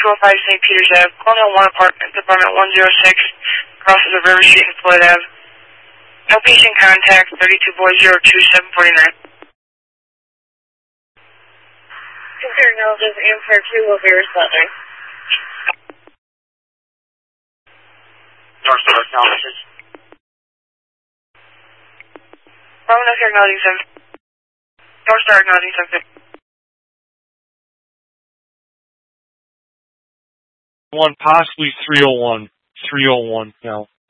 205 St. Peter's Ave, Colonial 1 Apartment, Department 106, crosses of River Street and Floyd Ave. No patient contact, 32 boys 02749. Concern Elvis, answer 2 will be responding. North Star acknowledges. North Star acknowledging 7. North Star acknowledging 7. 1, possibly 301. 301 now.